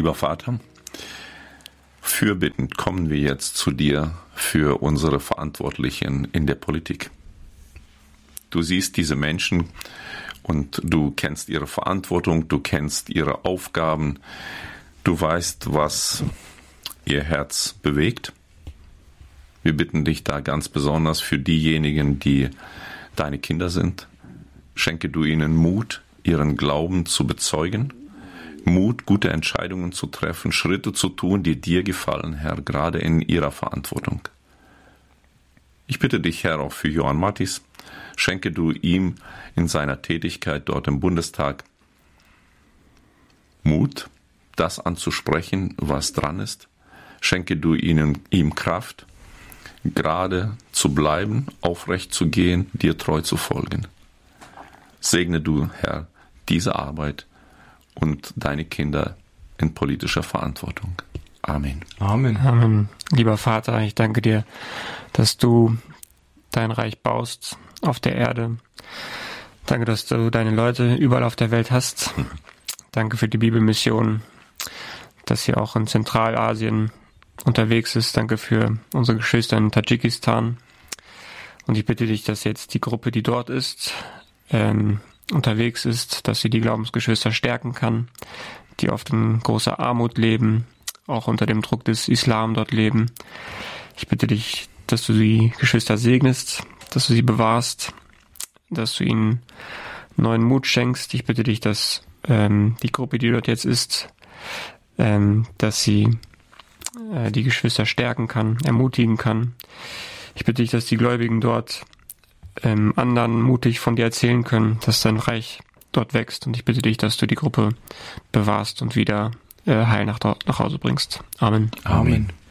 Lieber Vater, fürbittend kommen wir jetzt zu dir für unsere Verantwortlichen in der Politik. Du siehst diese Menschen und du kennst ihre Verantwortung, du kennst ihre Aufgaben, du weißt, was ihr Herz bewegt. Wir bitten dich da ganz besonders für diejenigen, die deine Kinder sind. Schenke du ihnen Mut, ihren Glauben zu bezeugen, Mut, gute Entscheidungen zu treffen, Schritte zu tun, die dir gefallen, Herr, gerade in ihrer Verantwortung. Ich bitte dich, Herr, auch für Johann Mattis. Schenke du ihm in seiner Tätigkeit dort im Bundestag Mut, das anzusprechen, was dran ist. Schenke du ihm Kraft, gerade zu bleiben, aufrecht zu gehen, dir treu zu folgen. Segne du, Herr, diese Arbeit und deine Kinder in politischer Verantwortung. Amen. Amen. Amen. Lieber Vater, ich danke dir, dass du dein Reich baust auf der Erde. Danke, dass du deine Leute überall auf der Welt hast. Danke für die Bibelmission, dass sie auch in Zentralasien unterwegs ist. Danke für unsere Geschwister in Tadschikistan. Und ich bitte dich, dass jetzt die Gruppe, die dort ist, unterwegs ist, dass sie die Glaubensgeschwister stärken kann, die oft in großer Armut leben, auch unter dem Druck des Islam dort leben. Ich bitte dich, dass du die Geschwister segnest, dass du sie bewahrst, dass du ihnen neuen Mut schenkst. Ich bitte dich, dass die Gruppe, die dort jetzt ist, dass sie die Geschwister stärken kann, ermutigen kann. Ich bitte dich, dass die Gläubigen dort anderen mutig von dir erzählen können, dass dein Reich dort wächst. Und ich bitte dich, dass du die Gruppe bewahrst und wieder heil nach Hause bringst. Amen. Amen.